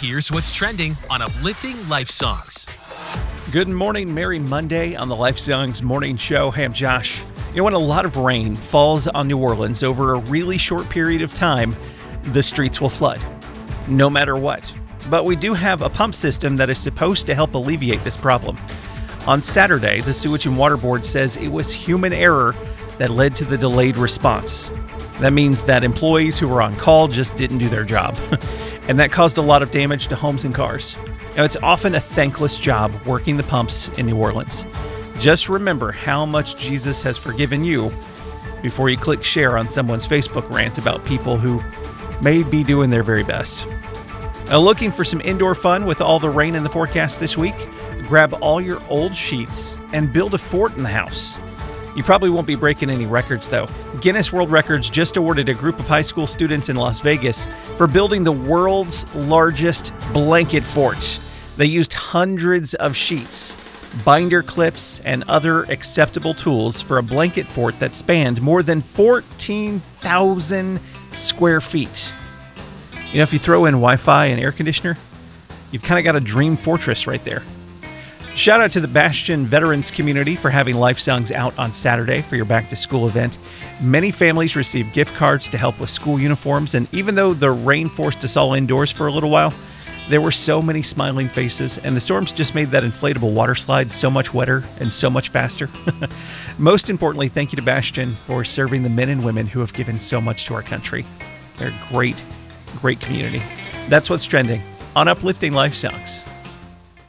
Here's what's trending on Uplifting Life Songs. Good morning, Merry Monday on the Life Songs Morning Show. Hey, I'm Josh. You know, when a lot of rain falls on New Orleans over a really short period of time, the streets will flood, no matter what. But we do have a pump system that is supposed to help alleviate this problem. On Saturday, the Sewage and Water Board says it was human error that led to the delayed response. That means that employees who were on call just didn't do their job. And that caused a lot of damage to homes and cars. Now, it's often a thankless job working the pumps in New Orleans. Just remember how much Jesus has forgiven you before you click share on someone's Facebook rant about people who may be doing their very best. Now, looking for some indoor fun with all the rain in the forecast this week? Grab all your old sheets and build a fort in the house. You probably won't be breaking any records, though. Guinness World Records just awarded a group of high school students in Las Vegas for building the world's largest blanket fort. They used hundreds of sheets, binder clips, and other acceptable tools for a blanket fort that spanned more than 14,000 square feet. You know, if you throw in Wi-Fi and air conditioner, you've kind of got a dream fortress right there. Shout out to the Bastion Veterans community for having Life Songs out on Saturday for your back-to-school event. Many families received gift cards to help with school uniforms, and even though the rain forced us all indoors for a little while, there were so many smiling faces, and the storms just made that inflatable water slide so much wetter and so much faster. Most importantly, thank you to Bastion for serving the men and women who have given so much to our country. They're a great, great community. That's what's trending on Uplifting Life Songs.